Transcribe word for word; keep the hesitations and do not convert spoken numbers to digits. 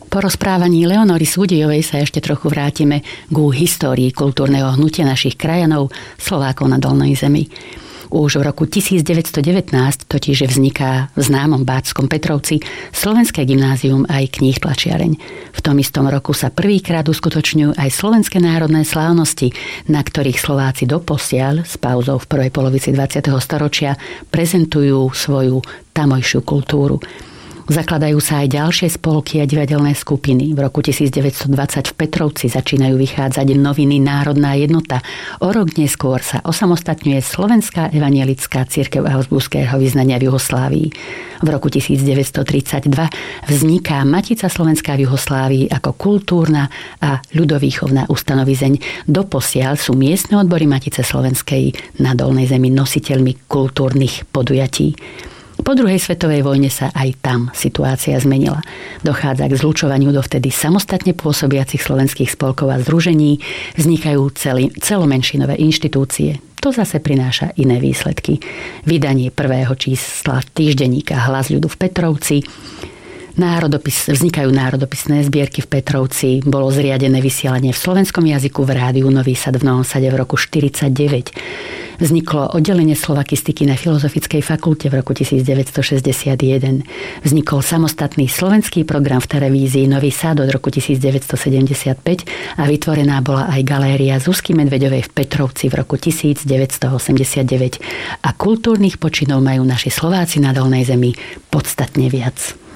Po rozprávaní Leonory Súdejovej sa ešte trochu vrátime ku histórii kultúrneho hnutia našich krajanov, Slovákov na Dolnej zemi. Už v roku tisícdeväťsto devätnásť totiž vzniká v známom Bátskom Petrovci Slovenské gymnázium aj kníh tlačiareň. V tom istom roku sa prvýkrát uskutočňujú aj slovenské národné slávnosti, na ktorých Slováci doposiaľ s pauzou v prvej polovici dvadsiateho storočia prezentujú svoju tamojšiu kultúru. Zakladajú sa aj ďalšie spolky a divadelné skupiny. V roku tisícdeväťsto dvadsať v Petrovci začínajú vychádzať noviny Národná jednota. O rok neskôr sa osamostatňuje Slovenská evanjelická cirkev Augsburského vyznania v Juhoslávii. V roku tisícdeväťsto tridsaťdva vzniká Matica Slovenská v Juhoslávii ako kultúrna a ľudovýchovná ustanovizeň. Doposiaľ sú miestne odbory Matice Slovenskej na Dolnej zemi nositeľmi kultúrnych podujatí. Po druhej svetovej vojne sa aj tam situácia zmenila. Dochádza k zlučovaniu dovtedy samostatne pôsobiacich slovenských spolkov a združení, vznikajú celý, celomenšinové inštitúcie. To zase prináša iné výsledky. Vydanie prvého čísla týždenníka Hlas ľudu v Petrovci, Národopis, vznikajú národopisné zbierky v Petrovci, bolo zriadené vysielanie v slovenskom jazyku v rádiu Nový Sad v Novom Sade v roku štyridsaťdeväť. Vzniklo oddelenie slovakistiky na Filozofickej fakulte v roku tisícdeväťsto šesťdesiatjeden. Vznikol samostatný slovenský program v televízii Nový Sad od roku tisícdeväťsto sedemdesiatpäť a vytvorená bola aj galéria Zuzky Medveďovej v Petrovci v roku tisícdeväťsto osemdesiatdeväť. A kultúrnych počinov majú naši Slováci na Dolnej zemi podstatne viac.